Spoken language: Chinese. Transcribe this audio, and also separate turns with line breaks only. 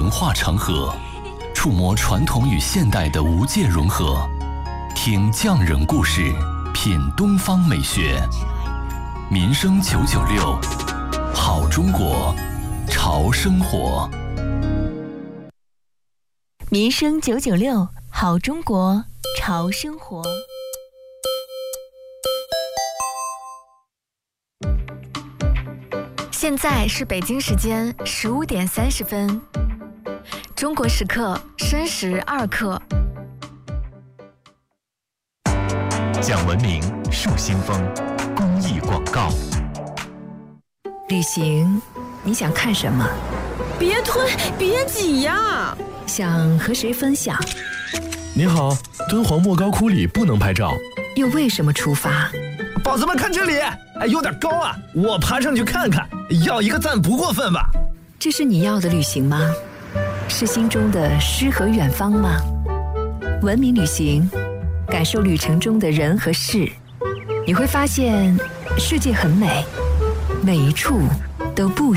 文化长河，触摸传统与现代的无界融合，听匠人故事，品东方美学。民生996，好中国，潮生活。
民生996，好中国，潮生活。
现在是北京时间15点30分，中国时刻申时2刻。
讲文明，树新风，公益广告。
旅行，你想看什么？
别推，别挤呀！
想和谁分享？
你好，敦煌莫高窟里不能拍照。
又为什么出发？
宝子们看这里，有点高啊，我爬上去看看，要一个赞不过分吧？
这是你要的旅行吗？是心中的诗和远方吗？文明旅行，感受旅程中的人和事，你会发现世界很美，每一处都不